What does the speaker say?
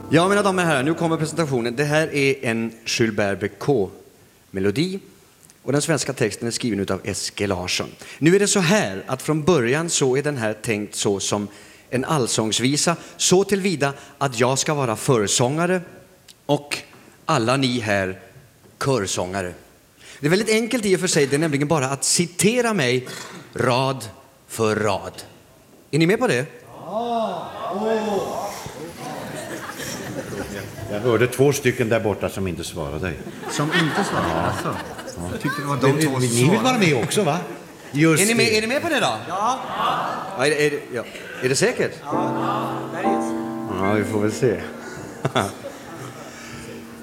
Ja, mina damer och herrar, nu kommer presentationen. Det här är en Gilbert Bécaud-melodi och den svenska texten är skriven av Eskil Larsson. Nu är det så här att från början så är den här tänkt så som en allsångsvisa, så tillvida att jag ska vara försångare och alla ni här körsångare. Det är väldigt enkelt i och för sig, det är nämligen bara att citera mig rad för rad. Är ni med på det? Jag hörde 2 stycken där borta som inte svarade dig. Som inte svarade? Alltså. Jag tyckte det var de två som Ni vill vara med också, va? Just Är ni med på det då? Ja. Är det säkert? Ja, där är det. Ja, vi får väl se.